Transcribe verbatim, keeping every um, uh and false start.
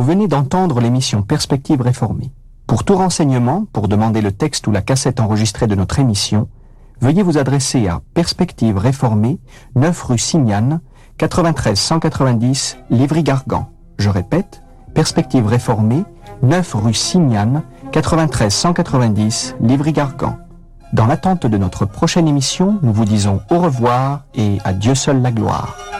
venez d'entendre l'émission Perspectives réformées. Pour tout renseignement, pour demander le texte ou la cassette enregistrée de notre émission, veuillez vous adresser à Perspectives réformées, neuf rue Simiane, quatre-vingt-treize cent quatre-vingt-dix, Livry-Gargan. Je répète, Perspectives réformées, neuf rue Simiane, quatre-vingt-treize cent quatre-vingt-dix, Livry-Gargan. Dans l'attente de notre prochaine émission, nous vous disons au revoir et à Dieu seul la gloire.